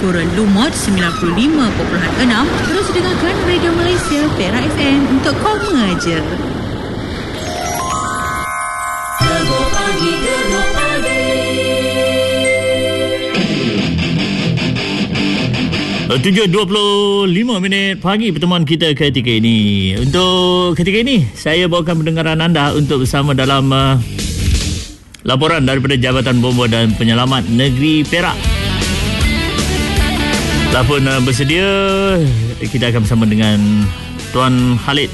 Pura Lumut 95.6. Terus dengarkan Radio Malaysia Perak FM untuk kau mengaja. Gegar pagi, gegar pagi. 7.25 pagi pertemuan kita ketika ini. Untuk ketika ini saya bawakan pendengaran anda untuk bersama dalam laporan daripada Jabatan Bomba dan Penyelamat Negeri Perak. Telah pun bersedia, kita akan bersama dengan Tuan Khalid.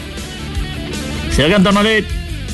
Silakan Tuan Khalid.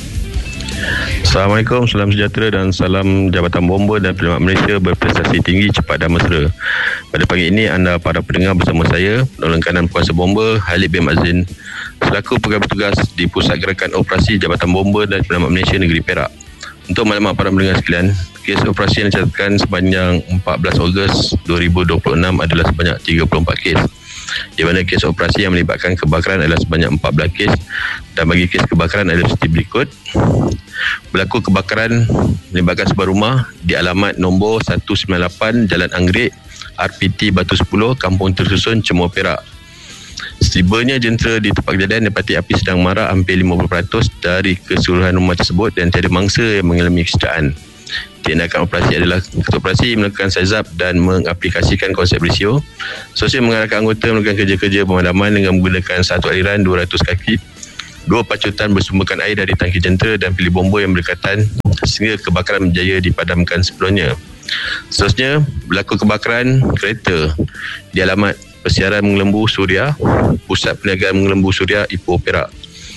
Assalamualaikum, salam sejahtera dan salam Jabatan Bomba dan Penyelamat Malaysia berprestasi tinggi, cepat dan mesra. Pada pagi ini anda para pendengar bersama saya, Penolong Kanan Penguasa Bomba Khalid bin Mazin, selaku pegawai bertugas di Pusat Gerakan Operasi Jabatan Bomba dan Penyelamat Malaysia Negeri Perak. Untuk maklumat para pendengar sekalian, kes operasi yang dicatatkan sepanjang 14 Ogos 2026 adalah sebanyak 34 kes. Di mana kes operasi yang melibatkan kebakaran adalah sebanyak 14 kes, dan bagi kes kebakaran adalah seperti berikut. Berlaku kebakaran melibatkan sebuah rumah di alamat nombor 198 Jalan Anggrek, RPT Batu 10, Kampung Tersusun, Cemor, Perak. Setibanya jentera di tempat kejadian dapati api sedang marak hampir 50% dari keseluruhan rumah tersebut dan tiada mangsa yang mengalami kesedaran. Tindakan operasi adalah ketua operasi melakukan sizap dan mengaplikasikan konsep risiko. Sosial mengarahkan anggota melakukan kerja-kerja pemadaman dengan menggunakan satu aliran 200 kaki, 2 pacutan bersumberkan air dari tangki jentera dan pilih bomba yang berdekatan sehingga kebakaran berjaya dipadamkan sepenuhnya. Seterusnya, berlaku kebakaran kereta di alamat Persiaran Mengelembu Suria, Pusat Perniagaan Mengelembu Suria, Ipoh, Perak.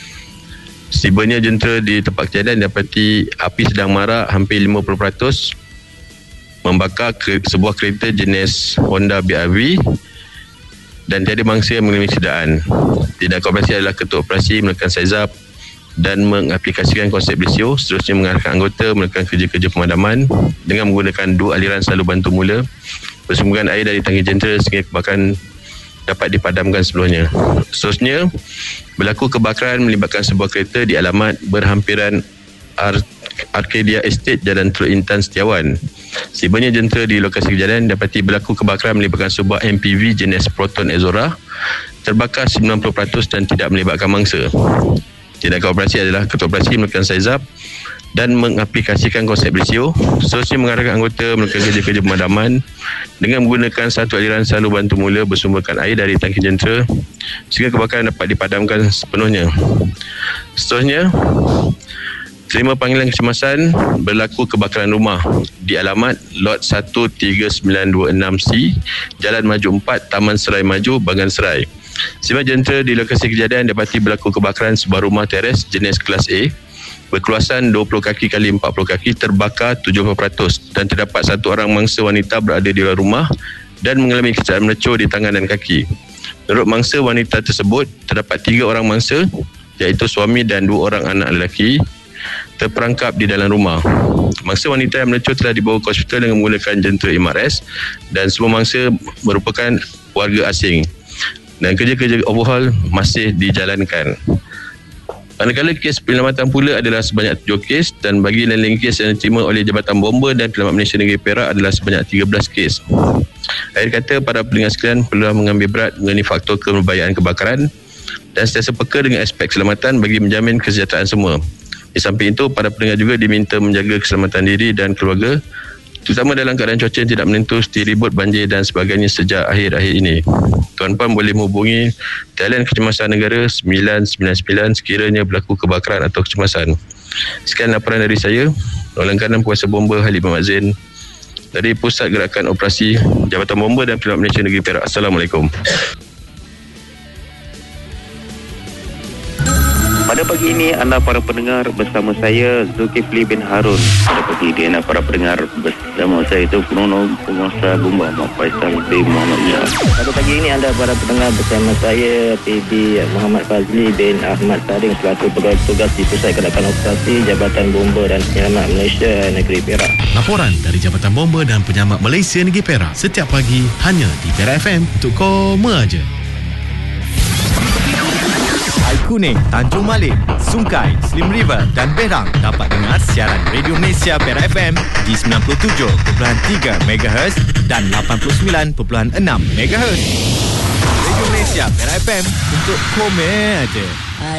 Setibanya jentera di tempat kejadian dapati api sedang marak hampir 50% membakar sebuah kereta jenis Honda BRV dan tiada mangsa yang mengalami kesedaran. Tindakan operasi adalah ketua operasi melakukan sizap dan mengaplikasikan konsep risiko. Seterusnya mengarahkan anggota melakukan kerja-kerja pemadaman dengan menggunakan 2 aliran selalu bantu mula bersumberkan air dari tangki jentera sehingga kebakaran dapat dipadamkan sepenuhnya. Seterusnya, berlaku kebakaran melibatkan sebuah kereta di alamat berhampiran Arcadia Estate, Jalan Teluk Intan Setiawan. Setibanya jentera di lokasi kejadian dapati berlaku kebakaran melibatkan sebuah MPV jenis Proton Exora terbakar 90% dan tidak melibatkan mangsa. Tindakan operasi adalah ketua operasi melakukan sizap dan mengaplikasikan konsep risiko. Seterusnya mengarahkan anggota melakukan kerja-kerja pemadaman dengan menggunakan satu aliran selalu bantu mula bersumberkan air dari tangki jentera sehingga kebakaran dapat dipadamkan sepenuhnya. Seterusnya, terima panggilan kecemasan berlaku kebakaran rumah di alamat lot 13926C, Jalan Maju 4, Taman Serai Maju, Bangan Serai. Sima jentera di lokasi kejadian dapati berlaku kebakaran sebuah rumah teres jenis kelas A berkeluasan 20 kaki kali 40 kaki terbakar 70% dan terdapat satu orang mangsa wanita berada di luar rumah dan mengalami kesedaran melecur di tangan dan kaki. Menurut mangsa wanita tersebut, terdapat 3 orang mangsa iaitu suami dan 2 orang anak lelaki terperangkap di dalam rumah. Mangsa wanita yang melecur telah dibawa ke hospital dengan menggunakan jentera MRS dan semua mangsa merupakan warga asing dan kerja-kerja overhaul masih dijalankan. Manakala kes penyelamatan pula adalah sebanyak 7 kes dan bagi lain-lain kes yang diterima oleh Jabatan Bomba dan Penyelamat Malaysia Negeri Perak adalah sebanyak 13 kes. Akhir kata, para pendengar sekalian perlu mengambil berat mengenai faktor kemelbayaan kebakaran dan sentiasa peka dengan aspek keselamatan bagi menjamin kesejahteraan semua. Di samping itu, para pendengar juga diminta menjaga keselamatan diri dan keluarga, terutama dalam keadaan cuaca yang tidak menentu seperti ribut, banjir dan sebagainya sejak akhir-akhir ini. Tuan-puan boleh menghubungi talian kecemasan negara 999 sekiranya berlaku kebakaran atau kecemasan. Sekian laporan dari saya, Penolong Kanan Penguasa Bomba Khalid bin Mazin dari Pusat Gerakan Operasi Jabatan Bomba dan Penyelamat Malaysia Negeri Perak. Assalamualaikum. Pada pagi ini anda para pendengar bersama saya Zulkifli bin Harun. Pada pagi ini anda para pendengar bersama saya itu Penolong Penguasa Bomba Faisal bin Muhammad Nia. Pada pagi ini anda para pendengar bersama saya PB Muhammad Fazli bin Ahmad Saring selaku pegawai tugas di Pusat Gerakan Operasi Jabatan Bomba dan Penyelamat Malaysia Negeri Perak. Laporan dari Jabatan Bomba dan Penyelamat Malaysia Negeri Perak setiap pagi hanya di Perak FM untuk kau mengaja. Sai Kuning, Tanjung Malik, Sungai, Slim River dan Berang dapat dengar siaran Radio Malaysia Perak FM di 97.3 MHz dan 89.6 MHz. Radio Malaysia Perak FM untuk komen aja.